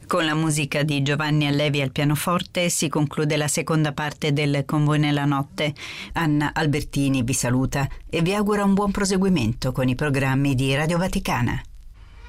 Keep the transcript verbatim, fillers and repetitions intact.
Con la musica di Giovanni Allevi al pianoforte si conclude la seconda parte del Con voi nella notte. Anna Albertini vi saluta e vi augura un buon proseguimento con i programmi di Radio Vaticana.